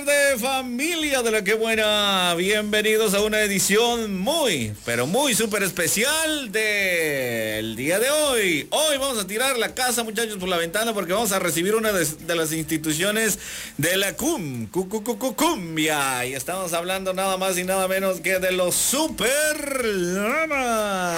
De familia de la que buena, bienvenidos a una edición muy, pero muy súper especial del día de hoy. Hoy vamos a tirar la casa, muchachos, por la ventana porque vamos a recibir una de las instituciones de la cumbia. Y estamos hablando nada más y nada menos que de los Super Lamas.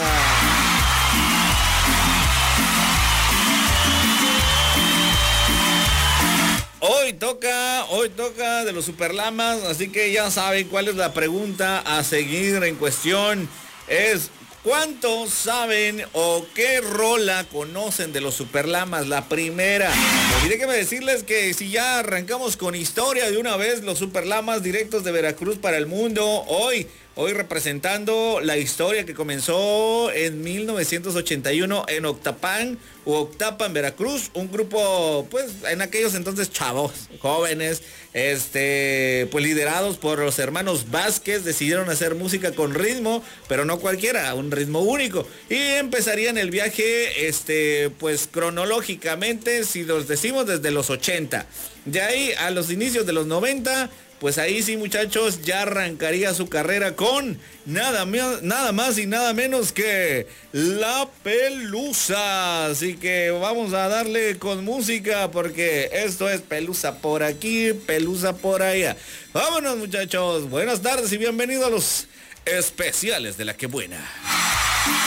Hoy toca de los Superlamas, así que ya saben cuál es la pregunta a seguir en cuestión. Es, ¿cuántos saben o qué rola conocen de los Superlamas? La primera. Déjenme decirles que si ya arrancamos con historia de una vez, los Superlamas directos de Veracruz para el mundo, hoy representando la historia que comenzó en 1981 en Octapan, Veracruz, un grupo, pues, en aquellos entonces chavos, jóvenes, pues liderados por los hermanos Vázquez, decidieron hacer música con ritmo, pero no cualquiera, un ritmo único, y empezarían el viaje, pues, cronológicamente, si los decimos desde los 80, de ahí a los inicios de los 90, pues ahí sí, muchachos, ya arrancaría su carrera con nada más y nada menos que La Pelusa. Así que vamos a darle con música porque esto es Pelusa por aquí, Pelusa por allá. Vámonos, muchachos. Buenas tardes y bienvenidos a los especiales de La Que Buena.